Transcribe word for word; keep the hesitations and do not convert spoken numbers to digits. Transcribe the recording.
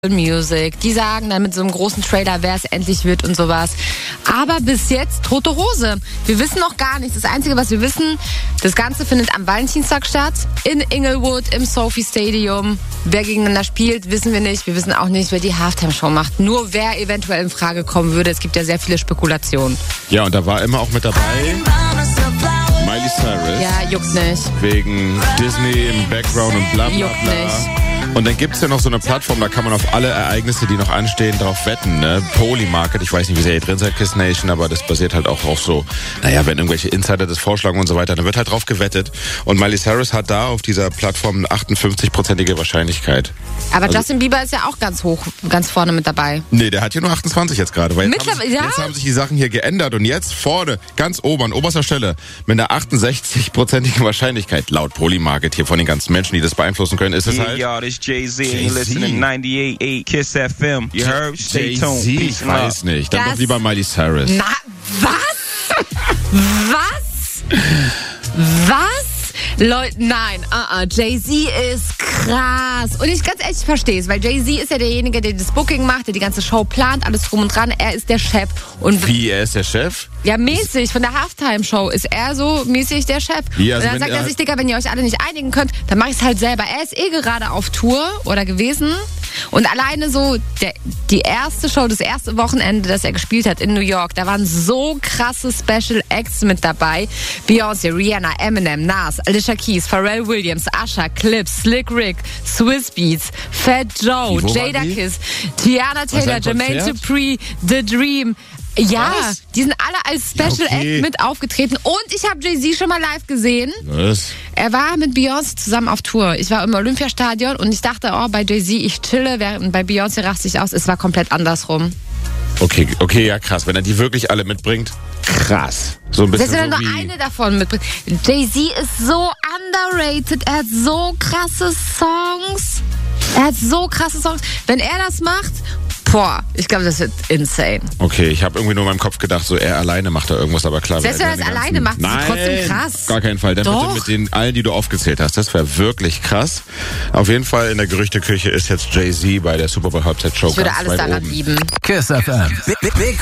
Music. Die sagen dann mit so einem großen Trailer, wer es endlich wird und sowas. Aber bis jetzt tote Hose. Wir wissen noch gar nichts. Das Einzige, was wir wissen, das Ganze findet am Valentinstag statt. In Inglewood, im Sophie Stadium. Wer gegeneinander spielt, wissen wir nicht. Wir wissen auch nicht, wer die Halftime-Show macht. Nur wer eventuell in Frage kommen würde. Es gibt ja sehr viele Spekulationen. Ja, und da war immer auch mit dabei Miley Cyrus. Ja, juckt nicht. Wegen Disney im Background und bla bla Juckt bla. nicht. Und dann gibt's ja noch so eine Plattform, da kann man auf alle Ereignisse, die noch anstehen, drauf wetten, ne? Polymarket, ich weiß nicht, wie sehr ihr drin seid, Kiss Nation, aber das basiert halt auch auf so, naja, wenn irgendwelche Insider das vorschlagen und so weiter, dann wird halt drauf gewettet. Und Miley Cyrus hat da auf dieser Plattform eine achtundfünfzig-prozentige Wahrscheinlichkeit. Aber Also- Justin Bieber ist ja auch ganz hoch, ganz vorne mit dabei. Nee, der hat hier nur achtundzwanzig jetzt gerade. Weil jetzt haben, Mittlerweile- sich, ja? jetzt haben sich die Sachen hier geändert und jetzt vorne, ganz oben, an oberster Stelle, mit einer achtundsechzig-prozentigen Wahrscheinlichkeit, laut Polymarket hier von den ganzen Menschen, die das beeinflussen können, ist es Yeah, halt y'all, this Jay-Z, and you Jay-Z. listen to ninety-eight point eight Kiss F M. You heard? Stay tuned. Jay-Z, Peace ich and love. weiß nicht. Dann Das- doch lieber Miley Cyrus. Na, was? Was? Was? Leute, nein, uh-uh. Jay-Z ist krass. Und ich ganz ehrlich verstehe es, weil Jay-Z ist ja derjenige, der das Booking macht, der die ganze Show plant, alles drum und dran. Er ist der Chef. Und Wie, er ist der Chef? ja, mäßig, von der Halftime-Show ist er so mäßig der Chef. Ja, also und dann wenn sagt er er- sich, Digga, wenn ihr euch alle nicht einigen könnt, dann mach ich es halt selber. Er ist eh gerade auf Tour oder gewesen. Und alleine so, der, die erste Show, das erste Wochenende, das er gespielt hat in New York, da waren so krasse Special Acts mit dabei. Beyoncé, Rihanna, Eminem, Nas, Alicia Keys, Pharrell Williams, Usher, Clips, Slick Rick, Swizz Beatz, Fat Joe, Wie, wo waren Jada die? Kiss, Tiana Taylor, seinem Jermaine Konzert? Dupri, The Dream. Ja, Was? die sind alle als Special Ja, okay. Act mit aufgetreten. Und ich habe Jay-Z schon mal live gesehen. Was? Er war mit Beyoncé zusammen auf Tour. Ich war im Olympiastadion und ich dachte, oh, bei Jay-Z, ich chille, während bei Beyoncé raste ich aus. Es war komplett andersrum. Okay, okay, ja krass. Wenn er die wirklich alle mitbringt, krass. So ein bisschen Selbst wenn er so nur wie... eine davon mitbringt. Jay-Z ist so underrated. Er hat so krasse Songs. Er hat so krasse Songs. Wenn er das macht, boah, ich glaube, das wird insane. Okay, ich habe irgendwie nur in meinem Kopf gedacht, so er alleine macht da irgendwas, aber klar. Selbst wenn er die das ganzen- alleine macht, ist es Nein, trotzdem krass. Gar keinen Fall. Dann Doch. bitte mit den allen, die du aufgezählt hast. Das wäre wirklich krass. Auf jeden Fall in der Gerüchteküche ist jetzt Jay-Z bei der Super Bowl Halbzeitshow Ich würde ganz alles weit daran oben. lieben. Kiss F M. Big, big